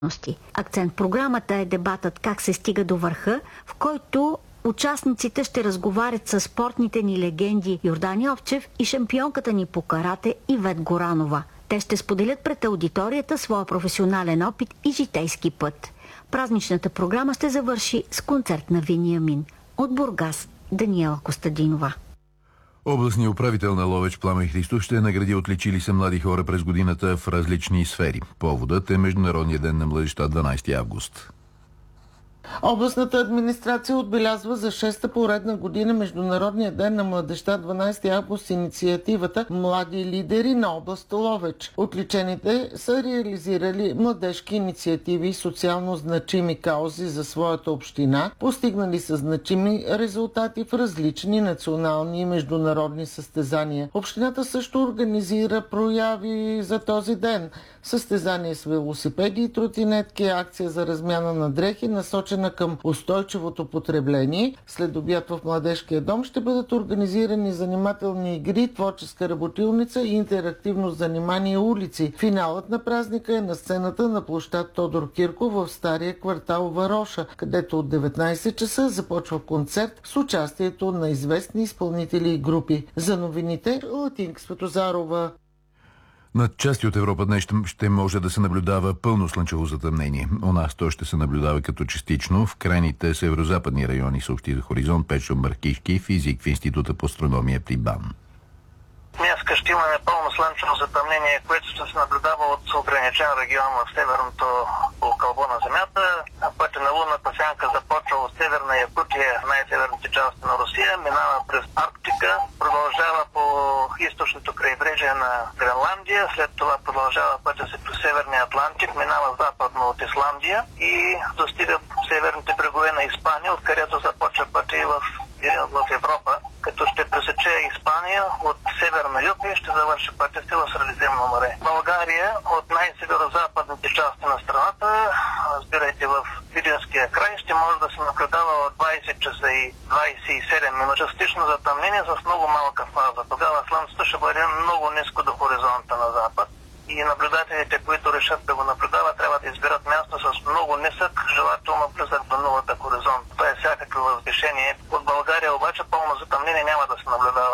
Акцент в програмата е дебатът как се стига до върха, в който участниците ще разговарят с спортните ни легенди Йордан Йовчев и шампионката ни по карате Ивет Горанова. Те ще споделят пред аудиторията своя професионален опит и житейски път. Празничната програма ще завърши с концерт на Вениамин. От Бургас Даниела Костадинова. Областният управител на Ловеч Пламен Христов ще награди отличили се млади хора през годината в различни сфери. Поводът е Международният ден на младежта 12 август. Областната администрация отбелязва за 6-та поредна година Международния ден на младежта 12 август инициативата Млади лидери на област Ловеч. Отличените са реализирали младежки инициативи и социално значими каузи за своята община, постигнали са значими резултати в различни национални и международни състезания. Общината също организира прояви за този ден. Състезания с велосипеди и тротинетки, акция за размяна на дрехи, насочена към устойчивото потребление. След обяд в Младежкия дом ще бъдат организирани занимателни игри, творческа работилница и интерактивно занимание улици. Финалът на празника е на сцената на площад Тодор Кирков в стария квартал Вароша, където от 19 часа започва концерт с участието на известни изпълнители и групи. За новините Латинка Светозарова. Над части от Европа днес ще може да се наблюдава пълно слънчево затъмнение. У нас то ще се наблюдава като частично в крайните северо-западни райони, съобщи за Хоризонт Петшо Маркишки, физик в Института по астрономия при БАН. Днеска ще имаме пълно слънчево затъмнение, което ще се наблюдава от ограничен регион в северното полукълбо на Земята. Пътя на лунната сянка започва от северна Якутия, най-северните части на Русия, минава през Арктика, продължава по източното крайбрежие на Гренландия, след това продължава пътя си по Северния Атлантик, минава западно от Исландия и достига северните брегове на Испания, откъдето започва пътя и в Европа, като ще пресече Испания от север на юг и ще завърши пътя си в Средиземно море. България от най-северо-западните части на страната, разбирайте в Видинския край, ще може да се наблюдава от 20 часа и 27 минути. Частично затъмнение с много малка фаза. Тогава слънцето ще бъде много ниско до хоризонта на запад. И наблюдателите, които решат да го наблюдават, трябва да изберат място с много нисък, желателно близък до нулата хоризонт. Това е всякакво възвишение. От България обаче пълно затъмнение няма да се наблюдава.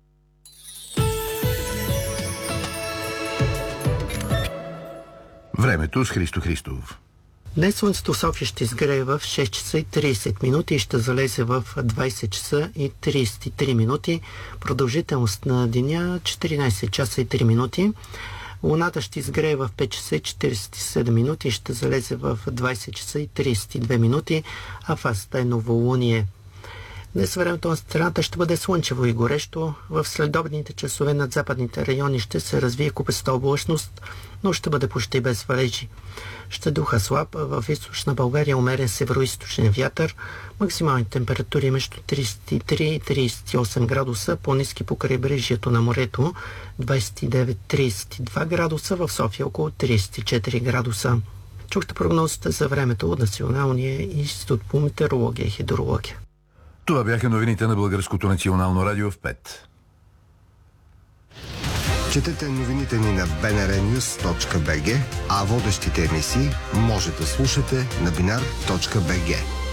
Времето с Христо Христов. Днес слънцето в София ще изгрее в 6 часа и 30 минути и ще залезе в 20 часа и 33 минути. Продължителност на деня 14 часа и 3 минути. Луната ще изгрее в 5 часа и 47 минути и ще залезе в 20 часа и 32 минути, а фазата е новолуние. Днес времето на страната ще бъде слънчево и горещо. В следобедните часове над западните райони ще се развие купеста облачност, но ще бъде почти без валежи. Ще духа слаб, в източна България умерен североизточен вятър, максимални температури между 33 и 38 градуса, по-ниски по крайбрежието на морето, 29-32 градуса, в София около 34 градуса. Чухте прогнозите за времето от Националния институт по метеорология и хидрология. Това бяха новините на Българското национално радио в 5. Четете новините ни на bnrnews.bg, а водещите емисии може да слушате на binar.bg.